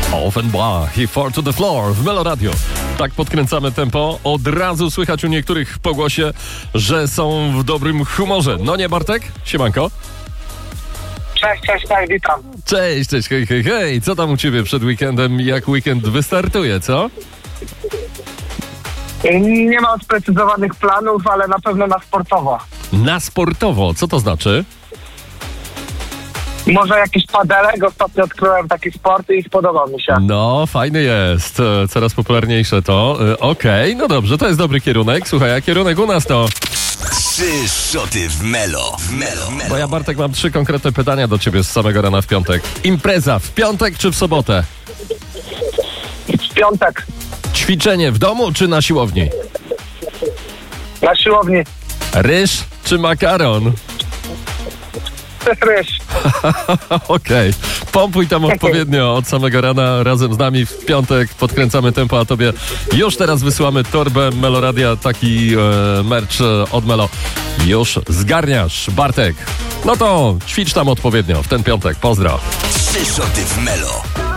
Offenbach i Fall to the Floor w Melo Radio. Tak podkręcamy tempo. Od razu słychać u niektórych po głosie, że są w dobrym humorze. No nie, Bartek? Siemanko. Cześć, witam. Cześć, hej. Co tam u ciebie przed weekendem? Jak weekend wystartuje, co? Nie mam sprecyzowanych planów, ale na pewno na sportowo. Na sportowo? Co to znaczy? Może jakiś padelek, ostatnio odkryłem taki sport i spodobał mi się. No, fajny jest. Coraz popularniejsze to. Okej, no dobrze, to jest dobry kierunek. Słuchaj, a kierunek u nas to... 3 szoty w Melo. Bo ja, Bartek, mam 3 konkretne pytania do ciebie z samego rana w piątek. Impreza w piątek czy w sobotę? W piątek. Ćwiczenie w domu czy na siłowni? Na siłowni. Ryż czy makaron? Ryż. Okej. Pompuj tam odpowiednio od samego rana razem z nami w piątek. Podkręcamy tempo, a tobie już teraz wysyłamy torbę Meloradia, taki merch od Melo. Już zgarniasz, Bartek. No to ćwicz tam odpowiednio w ten piątek. Pozdro. 3 szoty w Melo.